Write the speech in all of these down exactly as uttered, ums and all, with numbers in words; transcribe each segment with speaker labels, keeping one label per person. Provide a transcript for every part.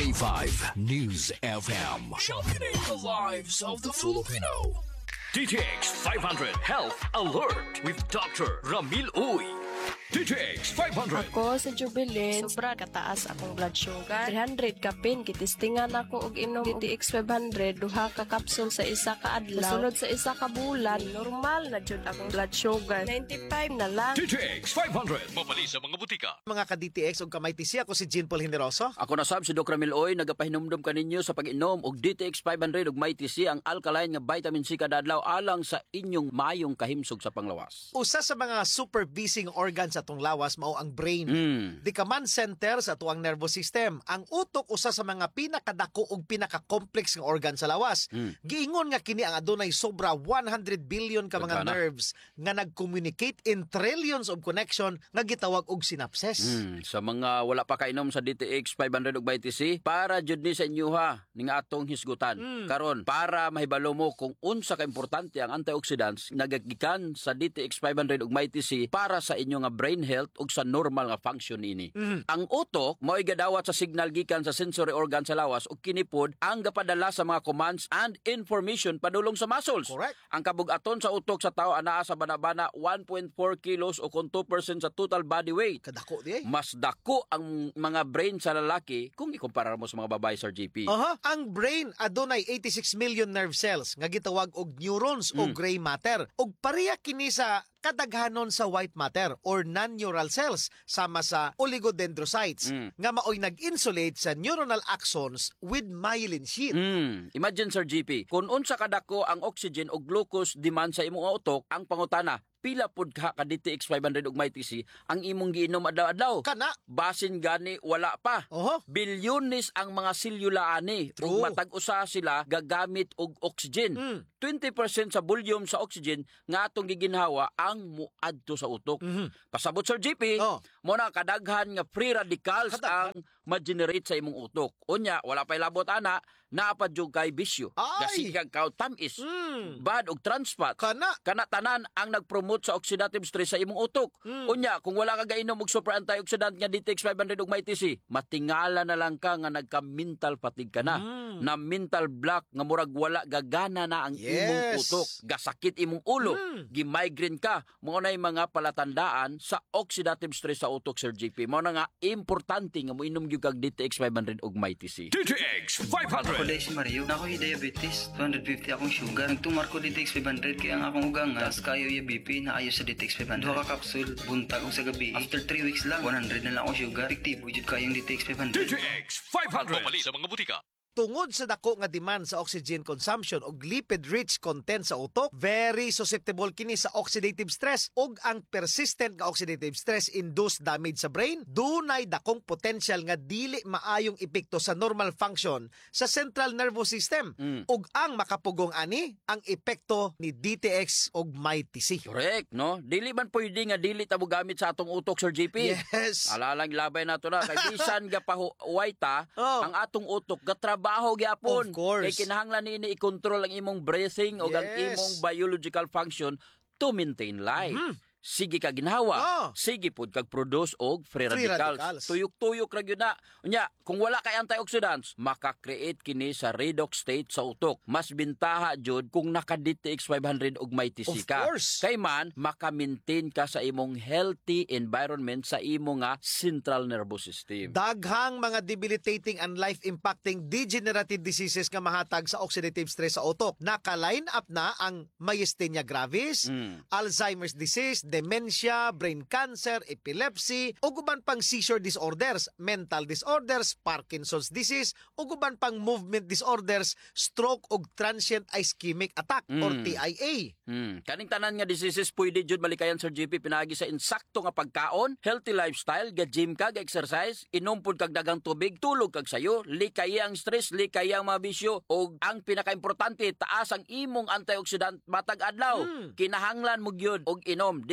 Speaker 1: K five News F M. Sharpening the lives of the Filipino. D T X five hundred Health Alert with Doctor Ramil Uy. D T X five hundred.
Speaker 2: Ako sa Jubilin, sobra kataas akong blood sugar. three hundred kapin, kitistingan ako og inom D T X five hundred, duha ka kapsul sa isa ka adlaw. Sunod sa isa ka bulan, normal na jud akong blood sugar. ninety-five na lang.
Speaker 1: D T X five hundred. Mabali sa mga butika.
Speaker 3: Mga ka-D T X ug kamay T C, ako si Jean Paul Generoso.
Speaker 4: Ako na sab si Doc Ramil Oy, nagapahinumdum kaninyo sa pag-inom og D T X five hundred ug may T C ang alkaline nga vitamin C kada adlaw alang sa inyong mayong kahimsog sa panglawas.
Speaker 3: Usa sa mga super busy organ sa atong lawas mao ang brain.
Speaker 4: Mm.
Speaker 3: Di command center sa tuwang nervous system. Ang utok usa sa mga pinakadako ug pinaka-complex nga organ sa lawas.
Speaker 4: Mm.
Speaker 3: Giingon nga kini ang adunay sobra one hundred billion ka mga
Speaker 4: Pagkana?
Speaker 3: nerves nga nag-communicate in trillions of connection nga gitawag og synapses.
Speaker 4: Mm. Sa mga wala pa kainom sa D T X five hundred ug may T C, para jud ni sa inyo ha ning atong hisgutan.
Speaker 3: Mm.
Speaker 4: Karon para mahibalo mo kung unsa ka importante ang antioxidants nagagikan sa D T X five hundred ug may T C para sa inyo nga brain health ug sa normal nga function ini.
Speaker 3: Mm.
Speaker 4: Ang utok mao'y gadawat sa signal gikan sa sensory organ sa lawas ug kinipod ang gapadala sa mga commands and information padulong sa muscles.
Speaker 3: Correct.
Speaker 4: Ang kabugaton sa utok sa tao anaa sa banabana one point four kilos o kung two percent sa total body weight.
Speaker 3: Kadako di eh.
Speaker 4: Mas dako ang mga brain sa lalaki kung ikumpara mo sa mga babae, Sir G P.
Speaker 3: Aha, ang brain adunay eighty-six million nerve cells nga gitawag og neurons o
Speaker 4: Mm.
Speaker 3: gray matter. Ug pareha kini sa kadaghanon sa white matter or non-neural cells sama sa oligodendrocytes
Speaker 4: Mm.
Speaker 3: nga maoy nag-insulate sa neuronal axons with myelin sheath.
Speaker 4: Mm. Imagine, Sir G P, kung unsa kadako ang oxygen o glucose demand sa imong utok, ang pangutana, pila pud ka ka D T X five hundred ug may T C ang imong giinom adlaw-adlaw?
Speaker 3: Kana.
Speaker 4: Basin gani wala pa.
Speaker 3: Oho.
Speaker 4: Bilyones ang mga selula ani ug
Speaker 3: True.
Speaker 4: matag usa sila gagamit og oxygen.
Speaker 3: Mm.
Speaker 4: twenty percent sa volume sa oxygen nga atong giginhawa ang muadto sa utok.
Speaker 3: Mhm.
Speaker 4: Pasabot, Sir G P,
Speaker 3: Oh.
Speaker 4: mo na kadaghan nga free radicals
Speaker 3: Kadaghan.
Speaker 4: ang ma-generate sa imong utok. Unya, wala pa'y labot ana, naapad yung kay bisyo.
Speaker 3: Ay!
Speaker 4: Gasikag kao tamis,
Speaker 3: Mm.
Speaker 4: bad og trans fat.
Speaker 3: Kana.
Speaker 4: Kana tanan ang nagpromote sa oxidative stress sa imong utok.
Speaker 3: Mm.
Speaker 4: Unya, kung wala ka gainom og super antioxidant nga D T X five hundred ug may T C, matingala na lang ka nga nagka-mental fatigue ka na.
Speaker 3: Mm.
Speaker 4: Na mental block nga murag wala gagana na ang
Speaker 3: Yes.
Speaker 4: imong utok. Gasakit imong ulo.
Speaker 3: Mm.
Speaker 4: Gi-migraine ka. Mao na mga palatandaan sa oxidative stress sa utok, Sir G P. Mao na nga importante nga moinom gyud kag D T X five hundred ug may T C.
Speaker 1: D T X five
Speaker 5: Ako
Speaker 1: hundred.
Speaker 5: dahil si Mario, na ako'y diabetes, two hundred fifty akong sugar. Nagtumar ko D T X five hundred kaya ang akong ugang nga, tas kayo yung B P na ayos sa D T X five hundred. Duha ka kapsul, buntag o sa gabi. After three weeks lang, one hundred na lang akong sugar. Epektibo jud kayong D T X five
Speaker 1: D
Speaker 5: hundred.
Speaker 1: T X five hundred. Mabali sa mga butika.
Speaker 3: Tungod sa dako nga demand sa oxygen consumption ug lipid-rich content sa utok, very susceptible kini sa oxidative stress ug ang persistent nga oxidative stress induce damage sa brain. Dunay dakong potential nga dili maayong epekto sa normal function sa central nervous system
Speaker 4: Mm.
Speaker 3: ug ang makapugong ani ang epekto ni D T X ug may T C.
Speaker 4: Correct, no? Dili man pwede nga dili ta mo gamit sa atong utok, Sir G P.
Speaker 3: Yes.
Speaker 4: Alalang labay nato na kay bisan ga pahuway ta,
Speaker 3: Oh.
Speaker 4: ang atong utok gatrabaho gyapon.
Speaker 3: Of course.
Speaker 4: Kay kinahanglan nini i-control ang imong breathing o ang
Speaker 3: Yes.
Speaker 4: imong biological function to maintain life. Sige ka ginhawa.
Speaker 3: Oh.
Speaker 4: Sige pud kag produce og free,
Speaker 3: Free
Speaker 4: radicals.
Speaker 3: radicals.
Speaker 4: Tuyok-tuyok ra gyud na. Unya, kung wala kay antioxidants, maka-create kini sa redox state sa utok. Mas bintaha jud kung naka-D T X five hundred ug may T C
Speaker 3: Of
Speaker 4: ka.
Speaker 3: course.
Speaker 4: Kay man maka-maintain ka sa imong healthy environment sa imo nga central nervous system.
Speaker 3: Daghang mga debilitating and life-impacting degenerative diseases nga mahatag sa oxidative stress sa utok. Naka-line up na ang myasthenia gravis,
Speaker 4: Mm.
Speaker 3: Alzheimer's disease, dementia, brain cancer, epilepsy, ug uban pang seizure disorders, mental disorders, Parkinson's disease, ug uban pang movement disorders, stroke ug transient ischemic attack or
Speaker 4: Mm.
Speaker 3: T I A.
Speaker 4: Hmm. Kaning tanan nga diseases pwede jud malikayan, Sir G P, pinagi sa insakto nga pagkaon, healthy lifestyle, ga gym ka, ga exercise, inom pud kag dagang tubig, tulog kag sayo, likay ang stress, likay ang mga bisyo, ug ang pinakaimportante taas ang imong antioxidant matag adlaw.
Speaker 3: Hmm.
Speaker 4: Kinahanglan mo gyud og inom D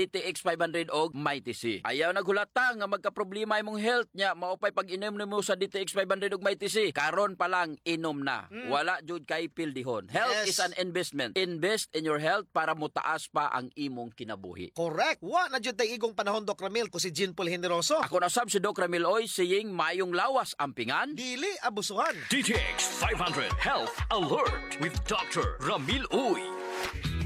Speaker 4: T X five hundred og Mighty C. Ayaw naghulata nga magka-problema imong health nya, maupay pag inom nimo sa D T X five hundred og Mighty C. Karon pa lang inom na. Mm. Wala jud kay pildihon. Health
Speaker 3: Yes.
Speaker 4: is an investment. Invest in your health para mutaas pa ang imong kinabuhi.
Speaker 3: Correct. Wa na jud tay igong panahon, Doc Ramil, ko si Jean Paul Generoso.
Speaker 4: Ako na sab si Doc Ramil Oy, saying mayong lawas ampingan.
Speaker 3: Dili abusuhan.
Speaker 1: D T X five hundred Health Alert with Doctor Ramil Uy.